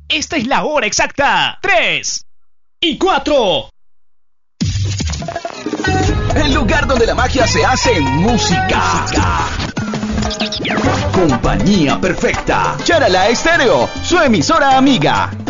Esta es la hora exacta. 3 y 4. El lugar donde la magia se hace música. Compañía perfecta. Charala Estéreo, su emisora amiga.